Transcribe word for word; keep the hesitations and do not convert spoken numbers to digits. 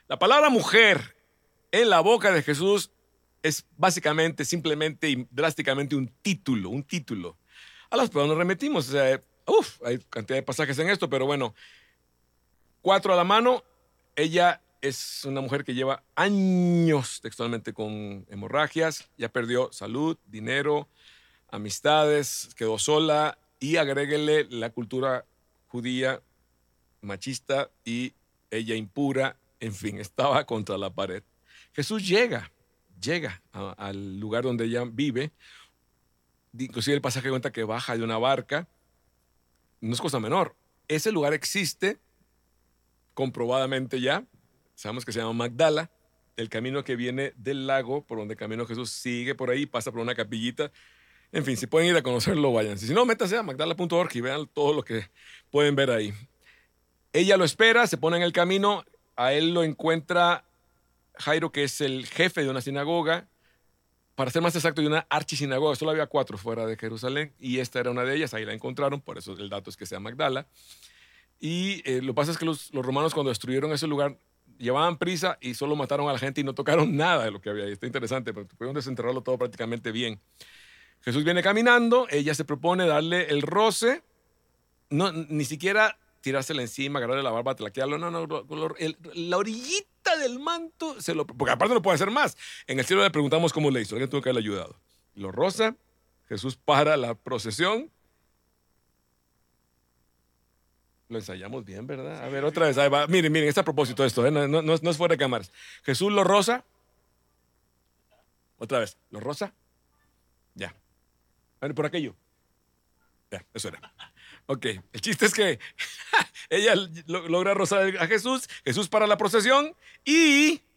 La palabra mujer en la boca de Jesús es básicamente, simplemente y drásticamente un título, un título. A las pruebas nos remitimos. O sea, uf, hay cantidad de pasajes en esto, pero bueno, cuatro a la mano. Ella es una mujer que lleva años textualmente con hemorragias, ya perdió salud, dinero, amistades, quedó sola y agréguele la cultura judía machista y ella impura, en fin, estaba contra la pared. Jesús llega, llega a- al lugar donde ella vive, inclusive el pasaje cuenta que baja de una barca, no es cosa menor. Ese lugar existe comprobadamente ya, sabemos que se llama Magdala, el camino que viene del lago por donde camino Jesús sigue por ahí, pasa por una capillita. En fin, si pueden ir a conocerlo, vayan. Si no, métanse a magdala punto org y vean todo lo que pueden ver ahí. Ella lo espera, se pone en el camino, a él lo encuentra Jairo, que es el jefe de una sinagoga, para ser más exacto, de una archisinagoga. Solo había cuatro fuera de Jerusalén y esta era una de ellas, ahí la encontraron, por eso el dato es que sea Magdala. Y eh, lo que pasa es que los, los romanos cuando destruyeron ese lugar llevaban prisa y solo mataron a la gente y no tocaron nada de lo que había ahí. Está interesante, pero pudieron desenterrarlo todo prácticamente bien. Jesús viene caminando, ella se propone darle el roce, no, ni siquiera tirársela encima, agarrarle la barba, tlaquearlo, no, no, lo- lo- el- la orillita del manto, se lo, porque aparte no puede hacer más. En el cielo le preguntamos cómo le hizo, alguien tuvo que haberle ayudado. Lo roza, Jesús para la procesión, lo ensayamos bien, ¿verdad? A ver, otra vez, ahí va. Miren, miren, está a propósito de esto, ¿eh? no, no, no es no es fuera de cámaras. Jesús lo roza, otra vez, lo roza, ya. Bueno, por aquello, ya, eso era. Ok, el chiste es que ella lo- logra rozar a Jesús, Jesús para la procesión y